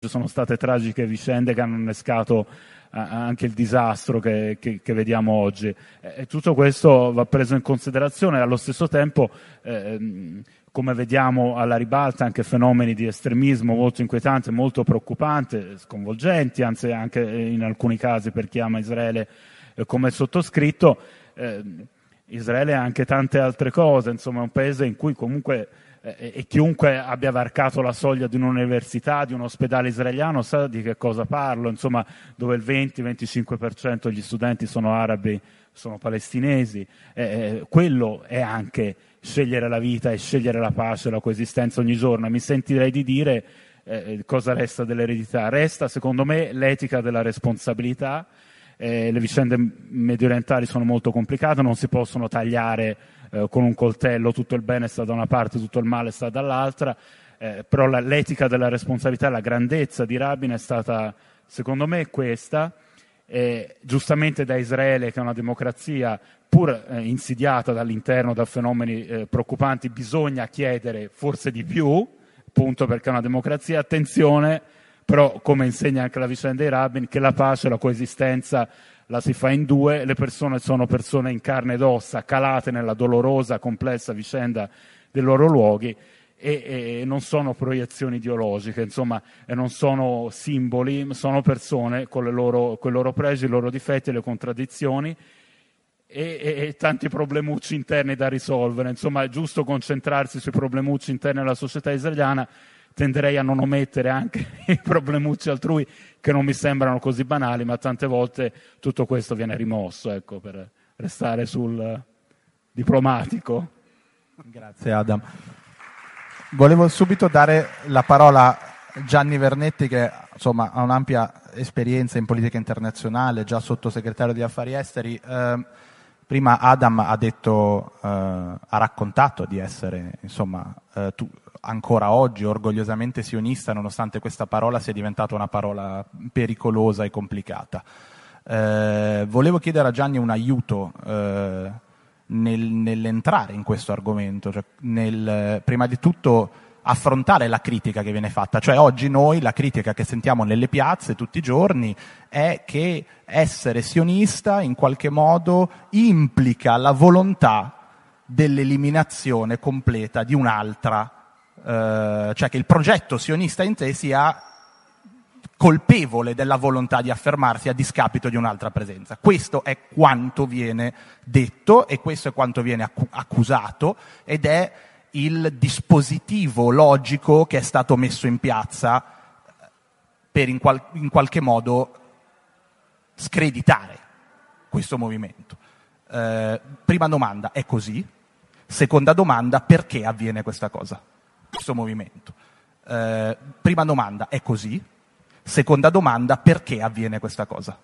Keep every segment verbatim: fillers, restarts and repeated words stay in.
Ci sono state tragiche vicende che hanno innescato anche il disastro che, che, che vediamo oggi, e tutto questo va preso in considerazione. Allo stesso tempo, eh, come vediamo alla ribalta, anche fenomeni di estremismo molto inquietanti, molto preoccupanti, sconvolgenti, anzi anche in alcuni casi per chi ama Israele eh, come il sottoscritto. eh, Israele ha anche tante altre cose, insomma è un paese in cui comunque eh, e chiunque abbia varcato la soglia di un'università, di un ospedale israeliano sa di che cosa parlo, insomma, dove il venti venticinque per cento degli studenti sono arabi, sono palestinesi. Eh, quello è anche scegliere la vita e scegliere la pace, la coesistenza ogni giorno. Mi sentirei di dire eh, cosa resta dell'eredità. Resta, secondo me, l'etica della responsabilità. Eh, le vicende mediorientali sono molto complicate, non si possono tagliare eh, con un coltello, tutto il bene sta da una parte, tutto il male sta dall'altra, eh, però la, l'etica della responsabilità, la grandezza di Rabin è stata, secondo me, questa. Eh, giustamente da Israele, che è una democrazia pur eh, insidiata dall'interno da fenomeni eh, preoccupanti, bisogna chiedere forse di più, appunto perché è una democrazia. Attenzione, però, come insegna anche la vicenda di Rabin, che la pace, la coesistenza la si fa in due, le persone sono persone in carne ed ossa, calate nella dolorosa, complessa vicenda dei loro luoghi, e, e non sono proiezioni ideologiche, insomma, e non sono simboli, sono persone con, le loro, con i loro pregi, i loro difetti, le contraddizioni e, e, e tanti problemucci interni da risolvere. Insomma, è giusto concentrarsi sui problemucci interni della società israeliana. Tenderei a non omettere anche i problemucci altrui, che non mi sembrano così banali, ma tante volte tutto questo viene rimosso, ecco, per restare sul diplomatico. Grazie Adam. Volevo subito dare la parola a Gianni Vernetti, che insomma ha un'ampia esperienza in politica internazionale, già sottosegretario di affari esteri. Eh, prima Adam ha detto, eh, ha raccontato di essere, insomma, eh, tu, ancora oggi orgogliosamente sionista, nonostante questa parola sia diventata una parola pericolosa e complicata. Eh, volevo chiedere a Gianni un aiuto eh, nel, nell'entrare in questo argomento, cioè nel, prima di tutto affrontare la critica che viene fatta. Cioè oggi noi la critica che sentiamo nelle piazze tutti i giorni è che essere sionista in qualche modo implica la volontà dell'eliminazione completa di un'altra, Uh, cioè che il progetto sionista in sé sia colpevole della volontà di affermarsi a discapito di un'altra presenza. Questo è quanto viene detto e questo è quanto viene accu- accusato ed è il dispositivo logico che è stato messo in piazza per in, qual- in qualche modo screditare questo movimento. Uh, prima domanda, è così? Seconda domanda, perché avviene questa cosa? Questo movimento. Eh, prima domanda, è così? Seconda domanda, perché avviene questa cosa?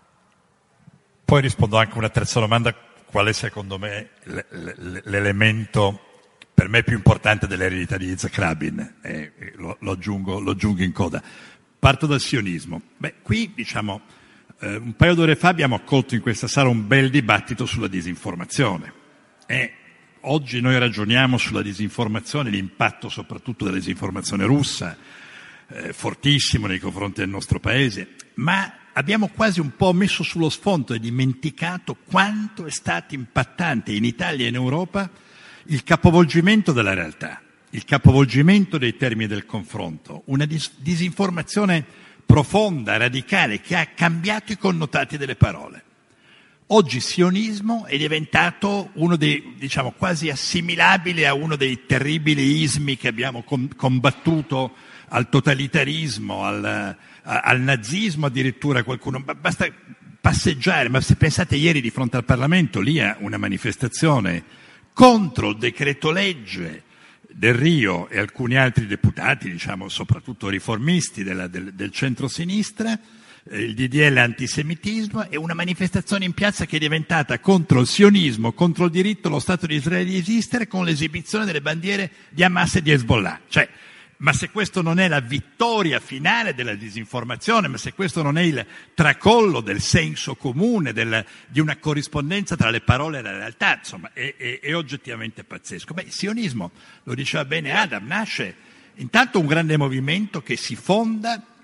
Poi rispondo anche a una terza domanda, qual è secondo me l- l- l'elemento per me più importante dell'eredità di Yitzhak Rabin, e lo, lo, aggiungo, lo aggiungo in coda. Parto dal sionismo. Beh, qui diciamo eh, un paio d'ore fa abbiamo accolto in questa sala un bel dibattito sulla disinformazione. E oggi noi ragioniamo sulla disinformazione, l'impatto soprattutto della disinformazione russa, eh, fortissimo nei confronti del nostro paese, ma abbiamo quasi un po' messo sullo sfondo e dimenticato quanto è stato impattante in Italia e in Europa il capovolgimento della realtà, il capovolgimento dei termini del confronto, una dis- disinformazione profonda, radicale, che ha cambiato i connotati delle parole. Oggi sionismo è diventato uno dei, diciamo, quasi assimilabile a uno dei terribili ismi che abbiamo com- combattuto, al totalitarismo, al, a, al nazismo addirittura. Qualcuno, basta passeggiare, ma se pensate ieri di fronte al Parlamento, lì a una manifestazione contro il decreto legge Del Rio e alcuni altri deputati, diciamo soprattutto riformisti della, del, del centro-sinistra, il D D L antisemitismo, e una manifestazione in piazza che è diventata contro il sionismo, contro il diritto allo Stato di Israele di esistere, con l'esibizione delle bandiere di Hamas e di Hezbollah. Cioè, ma se questo non è la vittoria finale della disinformazione, ma se questo non è il tracollo del senso comune, del, di una corrispondenza tra le parole e la realtà, insomma, è, è, è oggettivamente pazzesco. Beh, il sionismo, lo diceva bene Adam, nasce intanto un grande movimento che si fonda